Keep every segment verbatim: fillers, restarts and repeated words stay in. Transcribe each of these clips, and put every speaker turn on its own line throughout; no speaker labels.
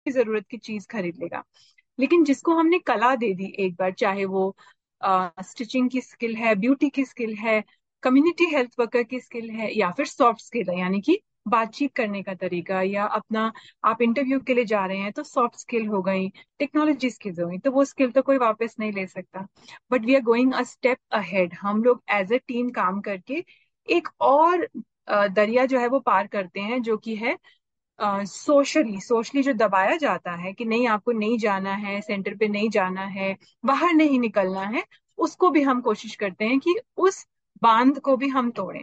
की जरूरत की चीज खरीद लेगा। लेकिन जिसको हमने कला दे दी एक बार, चाहे वो स्टिचिंग की स्किल है, ब्यूटी की स्किल है, कम्युनिटी हेल्थ वर्कर की स्किल है, या फिर सॉफ्ट स्किल है, यानी कि बातचीत करने का तरीका, या अपना आप इंटरव्यू के लिए जा रहे हैं तो सॉफ्ट स्किल हो गई, टेक्नोलॉजी स्किल्स हो गई, तो वो स्किल तो कोई वापस नहीं ले सकता। But we are going a step ahead, हम लोग एज ए टीम काम करके एक और अ, दरिया जो है वो पार करते हैं, जो कि है सोशली सोशली जो दबाया जाता है कि नहीं आपको नहीं जाना है, सेंटर पे नहीं जाना है, बाहर नहीं निकलना है, उसको भी हम कोशिश करते हैं कि उस बांध को भी हम तोड़ें।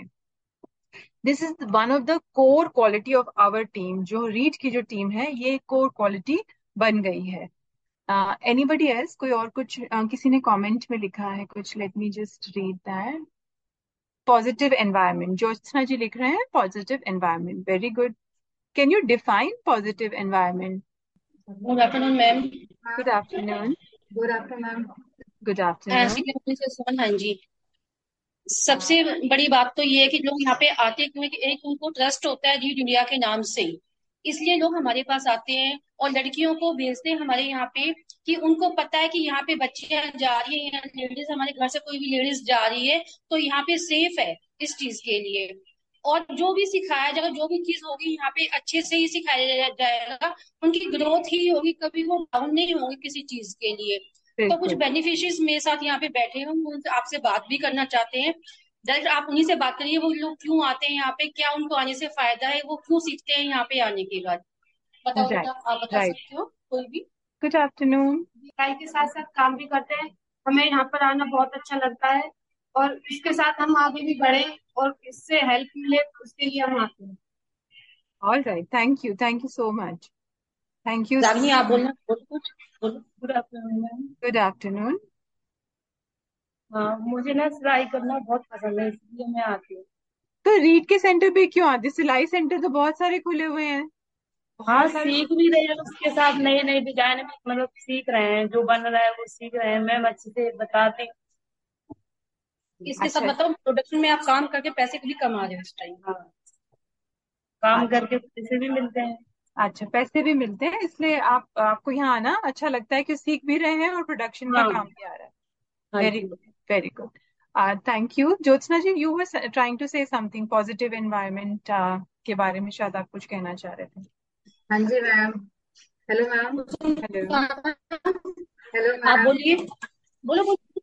This is one of the core quality of our team. जो रीड की जो टीम है ये कोर क्वालिटी बन गई है। एनीबडी एल्स, कोई और कुछ uh, किसी ने कमेंट में लिखा है कुछ, let me just read that. Positive environment, Jyotsna जी लिख रहे हैं positive environment, very good. Can you define positive environment?
Good afternoon ma'am.
Good afternoon.
Good afternoon ma'am.
Good afternoon.
हाँ जी। सबसे बड़ी बात तो ये है कि लोग यहाँ पे आते क्यों हैं कि एक उनको ट्रस्ट होता है रीड इंडिया के नाम से, इसलिए लोग हमारे पास आते हैं और लड़कियों को भेजते हैं हमारे यहाँ पे कि उनको पता है कि यहाँ पे बच्चियां जा रही है या लेडीज हमारे घर से कोई भी लेडीज जा रही है तो यहाँ पे सेफ है इस चीज के लिए। और जो भी सिखाया जाएगा, जो भी चीज होगी यहाँ पे अच्छे से ही सिखाया जाएगा, उनकी ग्रोथ ही होगी, कभी वो डाउन नहीं होंगे किसी चीज के लिए। तो कुछ
बिल्कुल।
बेनिफिशियरीज मेरे साथ यहाँ पे बैठे हैं, वो उनसे आपसे बात भी करना चाहते हैं। डायरेक्ट आप उन्हीं से बात करिए, वो लोग क्यों आते हैं यहाँ पे, क्या उनको आने से फायदा है, वो क्यों सीखते हैं यहाँ पे आने के बाद। बताओ बेटा,
राइट।
आप बता
राइट।
सकते हो कोई भी।
Good afternoon.
पढ़ाई के साथ साथ काम भी करते हैं। हमें यहाँ पर आना बहुत अच्छा लगता है और इसके साथ हम आगे भी बढ़े और इससे हेल्प मिले उसके लिए हम आते हैं।
All right, thank you, thank you so much. Thank you.
Janvi आप बोलना, बोलो कुछ बोलो।
Good afternoon ma'am.
Good afternoon.
हाँ, मुझे ना सिलाई करना बहुत पसंद है इसलिए मैं आती हूँ।
तो रीड के सेंटर पे क्यों आते? सिलाई सेंटर तो बहुत सारे खुले हुए हैं,
हाँ,
बहुत सारे।
सीख भी रहे हैं उसके साथ नए नए डिजाइन भी मतलब सीख रहे हैं, जो बन रहा है वो सीख रहे हैं, मैम अच्छे से बताते हैं।
इसके साथ
अच्छा।
बताओ, प्रोडक्शन में आप काम करके पैसे भी कमा रहे हो इस टाइम।
हाँ, काम
अच्छा।
करके पैसे भी मिलते हैं।
अच्छा, पैसे भी मिलते हैं, इसलिए आप आपको यहाँ आना अच्छा लगता है कि सीख भी रहे हैं और प्रोडक्शन का
हाँ।
काम भी आ रहा है।
हाँ
very
ji.
Good. Very good. Thank you. Jyotsna ji, you were trying to से समथिंग पॉजिटिव एनवायरनमेंट के बारे में, शायद आप कुछ कहना चाह रहे थे।
हाँ जी ma'am. Hello ma'am.
Hello.
Hello
आप
मैम।
बोलिए, बोलो बोलो।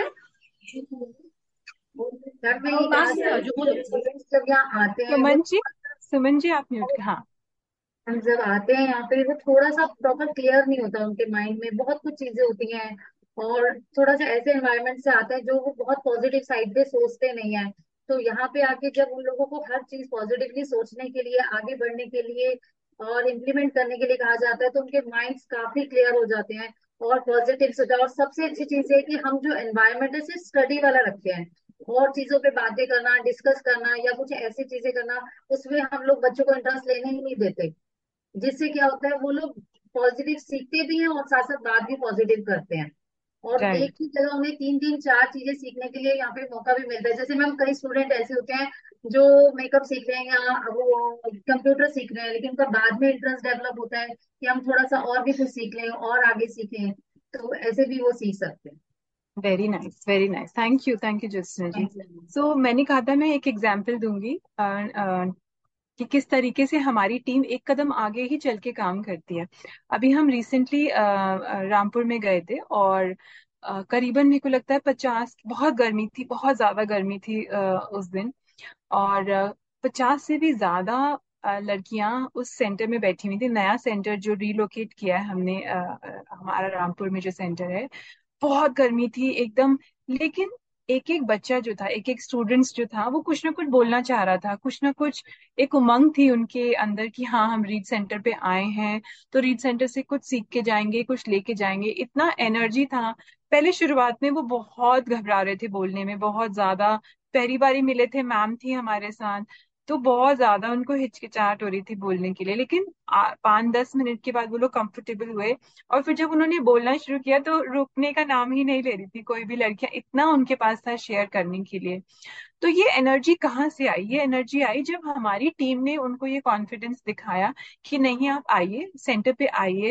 सर मैं
आप
ये
कहाँ
कहना
से
चाह
हो
रही
जो
थी
बोलो।
जब स्टूडेंट्स जब यहाँ आते हैं वो,
सुमन जी, सुमन जी आप म्यूट। हाँ।
हम जब आते हैं यहाँ पे वो थोड़ा सा प्रॉपर क्लियर नहीं होता उनके माइंड में, बहुत कुछ चीजें होती हैं और थोड़ा सा ऐसे एनवायरनमेंट से आता है जो वो बहुत पॉजिटिव साइड पे सोचते नहीं है। तो यहाँ पे आके जब उन लोगों को हर चीज पॉजिटिवली सोचने के लिए, आगे बढ़ने के लिए और इम्प्लीमेंट करने के लिए कहा जाता है तो उनके माइंड्स काफी क्लियर हो जाते हैं और पॉजिटिव सोचा। और सबसे अच्छी चीज है कि हम जो एनवायरनमेंट है सिर्फ स्टडी वाला रखते हैं, और चीजों पे बातें करना, डिस्कस करना या कुछ ऐसी चीजें करना, उसमें हम लोग बच्चों को इंटरेस्ट लेने ही नहीं देते। जिससे क्या होता है वो लोग पॉजिटिव सीखते भी हैं और साथ साथ बात भी पॉजिटिव करते हैं। और
राइट।
एक ही जगह उन्हें तीन तीन चार चीजें सीखने के लिए यहाँ पे मौका भी मिलता है। जैसे मैम कई स्टूडेंट ऐसे होते हैं जो मेकअप सीख रहे हैं या वो कंप्यूटर सीख रहे हैं, लेकिन उनका बाद में इंटरेस्ट डेवलप होता है कि हम थोड़ा सा और भी कुछ सीख लें और आगे सीखें, तो ऐसे भी वो सीख सकते हैं।
Very nice, very nice, thank you, thank you Jyotsna ji.
Thank you.
सो मैंने कहा था मैं एक एग्जांपल दूंगी अ, अ, कि किस तरीके से हमारी टीम एक कदम आगे ही चल के काम करती है। अभी हम रिसेंटली रामपुर में गए थे और अ, करीबन मेरे को लगता है पचास, बहुत गर्मी थी, बहुत ज्यादा गर्मी थी अ, उस दिन। और पचास से भी ज्यादा अ, लड़कियां उस सेंटर में बैठी हुई थी। नया सेंटर जो रिलोकेट किया है हमने, अ, अ, हमारा रामपुर में जो सेंटर है, बहुत गर्मी थी एकदम। लेकिन एक एक बच्चा जो था, एक एक स्टूडेंट्स जो था, वो कुछ ना कुछ बोलना चाह रहा था, कुछ ना कुछ एक उमंग थी उनके अंदर कि हाँ हम रीड सेंटर पे आए हैं तो रीड सेंटर से कुछ सीख के जाएंगे, कुछ लेके जाएंगे, इतना एनर्जी था। पहले शुरुआत में वो बहुत घबरा रहे थे बोलने में, बहुत ज्यादा। पहली बारी मिले थे, मैम थी हमारे साथ, तो बहुत ज्यादा उनको हिचकिचाहट हो रही थी बोलने के लिए। लेकिन आ- पाँच दस मिनट के बाद वो लोग कंफर्टेबल हुए और फिर जब उन्होंने बोलना शुरू किया तो रुकने का नाम ही नहीं ले रही थी कोई भी लड़कियां, इतना उनके पास था शेयर करने के लिए। तो ये एनर्जी कहाँ से आई? ये एनर्जी आई जब हमारी टीम ने उनको ये कॉन्फिडेंस दिखाया कि नहीं आप आइए, सेंटर पे आइए,